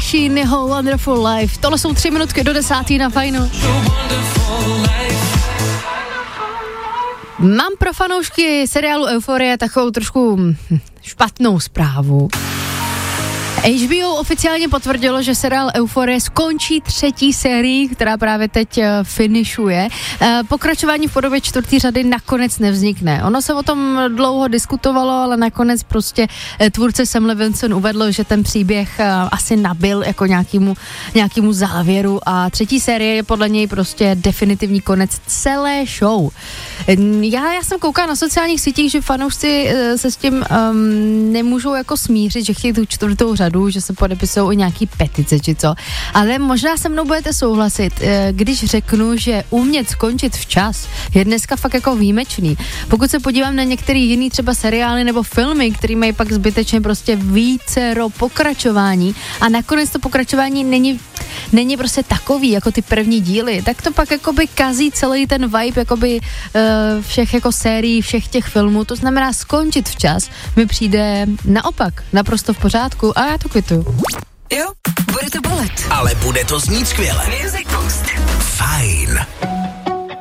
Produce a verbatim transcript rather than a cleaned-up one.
Machine, jeho Wonderful Life. Tohle jsou tři minutky do desátý na Fajnu. Mám pro fanoušky seriálu Euforie takovou trošku špatnou zprávu. H B O oficiálně potvrdilo, že seriál Euforie skončí třetí sérii, která právě teď finišuje. Pokračování v podobě čtvrtý řady nakonec nevznikne. Ono se o tom dlouho diskutovalo, ale nakonec prostě tvůrce Sam Levinson uvedl, že ten příběh asi nabyl jako nějakému, nějakému závěru a třetí série je podle něj prostě definitivní konec celé show. Já, já jsem koukala na sociálních sítích, že fanoušci se s tím um, nemůžou jako smířit, že chtějí tu čtvrtou řadu, že se podepisují i nějaký petice či co, ale možná se mnou budete souhlasit, když řeknu, že umět skončit včas je dneska fakt jako výjimečný. Pokud se podívám na některý jiný třeba seriály nebo filmy, který mají pak zbytečně prostě vícero pokračování a nakonec to pokračování není, není prostě takový jako ty první díly, tak to pak jakoby kazí celý ten vibe jakoby uh, všech jako sérií, všech těch filmů, to znamená skončit včas mi přijde naopak naprosto v pořádku a já to kvituju. Jo, bude to bolet. Ale bude to znít skvěle. Music Box. Fajn.